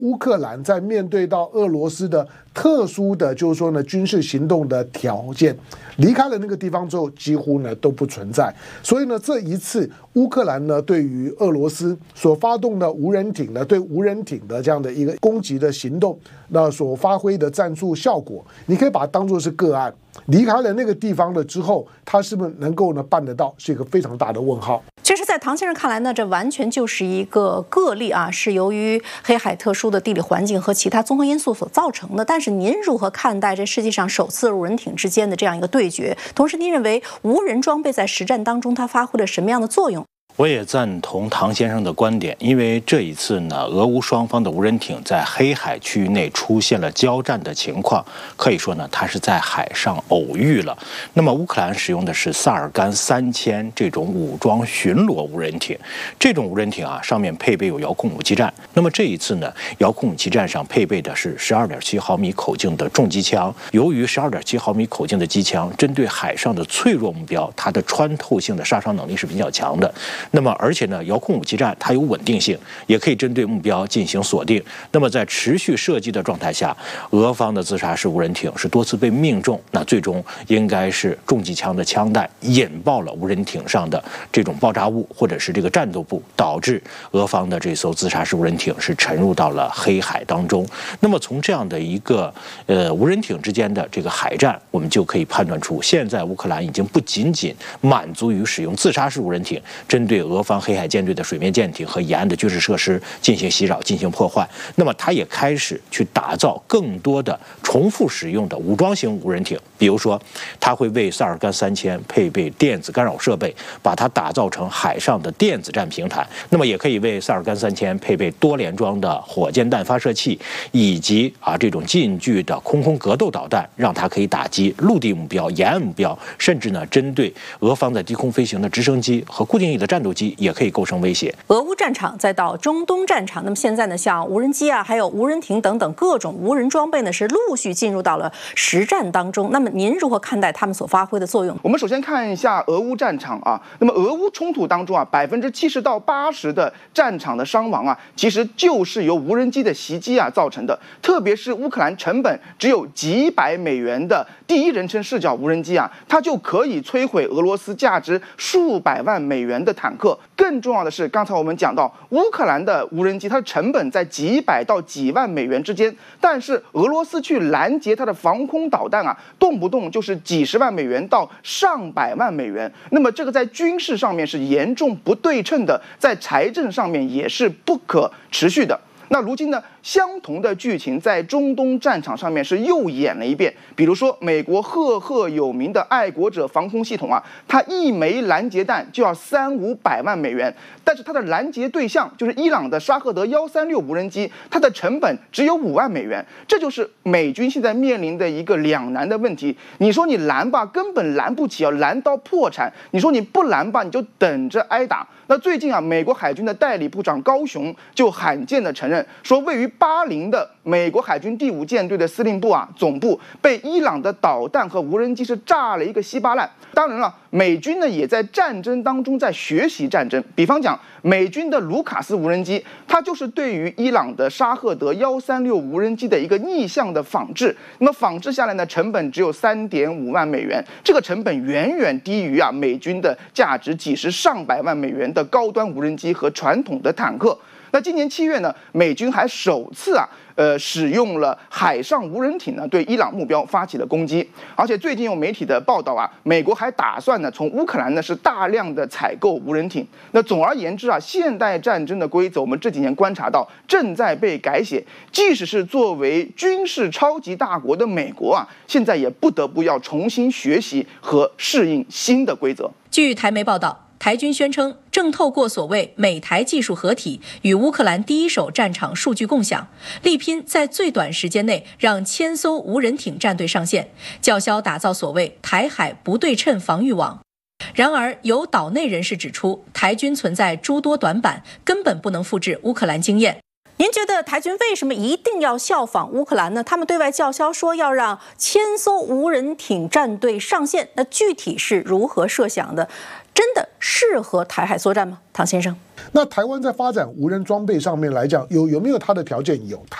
乌克兰在面对到俄罗斯的特殊的，就是说呢，军事行动的条件，离开了那个地方之后，几乎呢都不存在。所以呢，这一次乌克兰呢对于俄罗斯所发动的无人艇呢，对无人艇的这样的一个攻击的行动，那所发挥的战术效果，你可以把它当作是个案。离开了那个地方了之后，他是不是能够呢办得到，是一个非常大的问号。 其实，在唐先生看来呢，这完全就是一个个例啊，是由于黑海特殊的地理环境和其他综合因素所造成的。但是，您如何看待这世界上首次无人艇之间的这样一个对决？同时，您认为无人装备在实战当中它发挥了什么样的作用？ 我也赞同唐先生的观点，因为这一次呢，俄乌双方的无人艇在黑海区域内出现了交战的情况，可以说呢，它是在海上偶遇了。那么乌克兰使用的是萨尔干3000这种武装巡逻无人艇，这种无人艇啊，上面配备有遥控武器站。那么这一次呢，遥控武器站上配备的是12.7毫米口径的重机枪。由于12.7毫米口径的机枪针对海上的脆弱目标，它的穿透性的杀伤能力是比较强的。那么，而且呢，遥控武器站它有稳定性，也可以针对目标进行锁定。那么，在持续射击的状态下，俄方的自杀式无人艇是多次被命中，那最终应该是重机枪的枪弹引爆了无人艇上的这种爆炸物或者是这个战斗部，导致俄方的这艘自杀式无人艇是沉入到了黑海当中。那么，从这样的一个无人艇之间的这个海战，我们就可以判断出，现在乌克兰已经不仅仅满足于使用自杀式无人艇针对俄方黑海舰队的水面舰艇和沿岸的军事设施进行袭扰、进行破坏，那么它也开始去打造更多的重复使用的武装型无人艇，比如说，它会为萨尔干3000配备电子干扰设备，把它打造成海上的电子战平台；那么也可以为萨尔干3000配备多联装的火箭弹发射器，以及这种近距的空格斗导弹，让它可以打击陆地目标、沿岸目标，甚至呢针对俄方在低空飞行的直升机和固定翼的战斗机也可以构成威胁。 俄乌战场再到中东战场，那么现在呢，像无人机啊，还有无人艇等等各种无人装备呢，是陆续进入到了实战当中。那么您如何看待他们所发挥的作用？ 我们首先看一下俄乌战场啊，那么俄乌冲突当中啊，70%到80%的战场的伤亡啊，其实就是由无人机的袭击啊造成的。特别是乌克兰成本只有几百美元的第一人称视角无人机啊，它就可以摧毁俄罗斯价值数百万美元的坦克。更重要的是，刚才我们讲到乌克兰的无人机，它的成本在几百到几万美元之间，但是俄罗斯去拦截它的防空导弹啊，动不动就是几十万美元到上百万美元。那么这个在军事上面是严重不对称的，在财政上面也是不可持续的。那如今呢，相同的剧情在中东战场上面是又演了一遍。比如说，美国赫有名的爱国者防空系统啊，它一枚拦截弹就要300-500万美元，但是它的拦截对象就是伊朗的沙赫德136无人机，它的成本只有5万美元。这就是美军现在面临的一个两难的问题。你说你拦吧，根本拦不起，要拦到破产；你说你不拦吧，你就等着挨打。那最近啊，美国海军的代理部长高雄就罕见的承认说，位于巴林的美国海军第5舰队的司令部啊总部被伊朗的导弹和无人机是炸了一个稀巴烂。当然了，美军呢也在战争当中在学习战争，比方讲美军的卢卡斯无人机，它就是对于伊朗的沙赫德136无人机的一个逆向的仿制。那么仿制下来呢，成本只有3.5万美元，这个成本远远低于啊美军的价值几十上百万美元的高端无人机和传统的坦克。那今年7月呢，美军还首次使用了海上无人艇呢，对伊朗目标发起了攻击。而且最近有媒体的报道啊，美国还打算呢从乌克兰呢是大量的采购无人艇。那总而言之啊，现代战争的规则我们这几年观察到正在被改写，即使是作为军事超级大国的美国啊，现在也不得不要重新学习和适应新的规则。 据台媒报道，台军宣称正透过所谓美台技术合体，与乌克兰第一手战场数据共享，力拼在最短时间内让1000艘无人艇战队上线，叫嚣打造所谓台海不对称防御网。然而，有岛内人士指出，台军存在诸多短板，根本不能复制乌克兰经验。您觉得台军为什么一定要效仿乌克兰呢？他们对外叫嚣说要让1000艘无人艇战队上线，那具体是如何设想的？真的适合台海作战吗？唐先生， 那台湾在发展无人装备上面来讲，有没有它的条件？有。